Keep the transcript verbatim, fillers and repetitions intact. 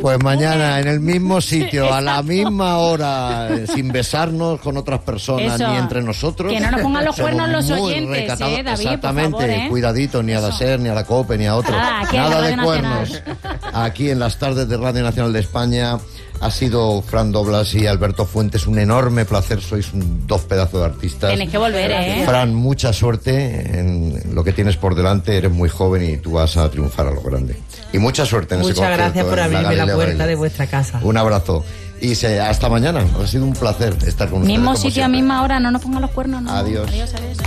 Pues mañana en el mismo sitio, a la misma hora, sin besarnos con otras personas Eso. ni entre nosotros. Que no nos pongan los Somos cuernos los muy oyentes, recatados. eh, David, Exactamente, por favor, ¿eh? cuidadito, ni a la SER, ni a la COPE, ni a otros. Nada, aquí en Nada la de Radio cuernos. Nacional. Aquí en las tardes de Radio Nacional de España ha sido Fran Doblas y Alberto Fuentes. Un enorme placer, sois un, dos pedazos de artistas. Tienes que volver, ¿eh? Fran, mucha suerte en lo que tienes por delante. Eres muy joven y tú vas a triunfar a lo grande. Y mucha suerte en ese Muchas concierto. gracias por en abrirme la Galileo puerta Galilei. de vuestra casa. Un abrazo. Y se, hasta mañana. Ha sido un placer estar con ustedes. Mismo como sitio, a siempre. misma hora, no nos pongan los cuernos, no. Adiós. Adiós, adiós.